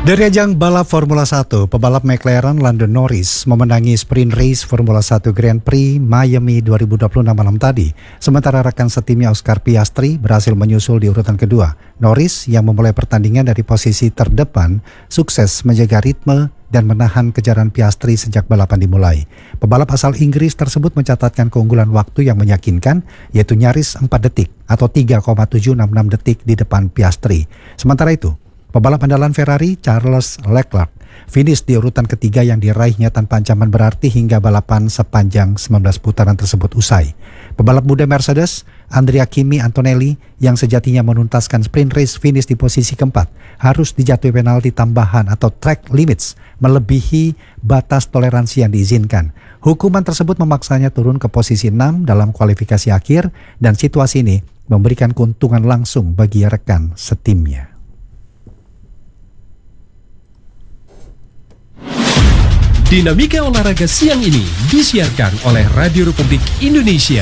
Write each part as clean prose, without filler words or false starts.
Dari ajang balap Formula 1, pebalap McLaren Lando Norris memenangi sprint race Formula 1 Grand Prix Miami 2026 malam tadi. Sementara rekan setimnya Oscar Piastri berhasil menyusul di urutan kedua. Norris yang memulai pertandingan dari posisi terdepan sukses menjaga ritme dan menahan kejaran Piastri sejak balapan dimulai. Pebalap asal Inggris tersebut mencatatkan keunggulan waktu yang meyakinkan, yaitu nyaris 4 detik atau 3,766 detik di depan Piastri. Sementara itu, pebalap andalan Ferrari Charles Leclerc finish di urutan ketiga yang diraihnya tanpa ancaman berarti hingga balapan sepanjang 19 putaran tersebut usai. Pebalap muda Mercedes Andrea Kimi Antonelli yang sejatinya menuntaskan sprint race finish di posisi keempat harus dijatuhi penalti tambahan atau track limits melebihi batas toleransi yang diizinkan. Hukuman tersebut memaksanya turun ke posisi 6 dalam kualifikasi akhir dan situasi ini memberikan keuntungan langsung bagi rekan setimnya. Dinamika olahraga siang ini disiarkan oleh Radio Republik Indonesia.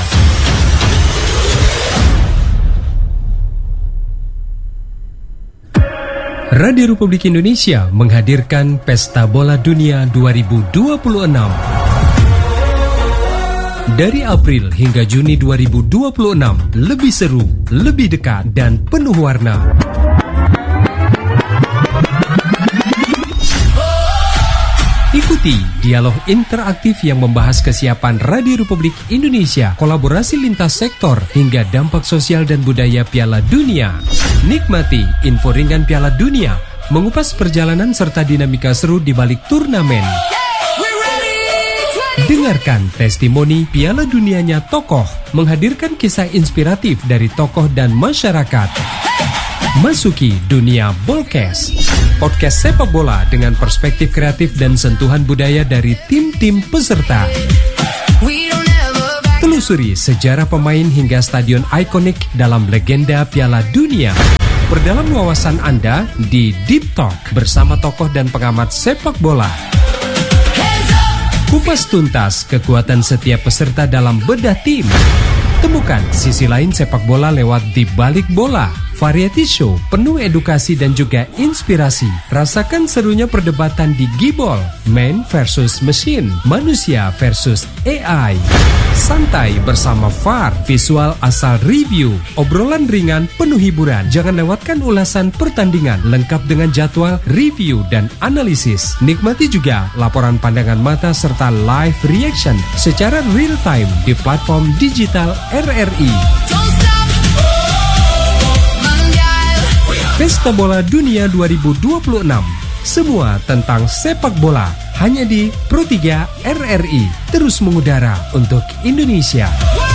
Radio Republik Indonesia menghadirkan Pesta Bola Dunia 2026. Dari April hingga Juni 2026, lebih seru, lebih dekat, dan penuh warna. Ikuti dialog interaktif yang membahas kesiapan Radio Republik Indonesia, kolaborasi lintas sektor, hingga dampak sosial dan budaya Piala Dunia. Nikmati info ringan Piala Dunia, mengupas perjalanan serta dinamika seru di balik turnamen. Dengarkan testimoni Piala Dunianya tokoh, menghadirkan kisah inspiratif dari tokoh dan masyarakat. Masuki dunia Bolcast, podcast sepak bola dengan perspektif kreatif dan sentuhan budaya dari tim-tim peserta. Telusuri sejarah pemain hingga stadion ikonik dalam legenda Piala Dunia. Perdalam wawasan Anda di Deep Talk bersama tokoh dan pengamat sepak bola. Kupas tuntas kekuatan setiap peserta dalam bedah tim. Temukan sisi lain sepak bola lewat Di Balik Bola. Variety show penuh edukasi dan juga inspirasi. Rasakan serunya perdebatan di Gibol, man versus machine, manusia versus AI. Santai bersama VAR, visual asal review, obrolan ringan penuh hiburan. Jangan lewatkan ulasan pertandingan lengkap dengan jadwal, review, dan analisis. Nikmati juga laporan pandangan mata serta live reaction secara real time di platform digital RRI. Pesta Bola Dunia 2026. Semua tentang sepak bola hanya di Pro 3 RRI. Terus mengudara untuk Indonesia.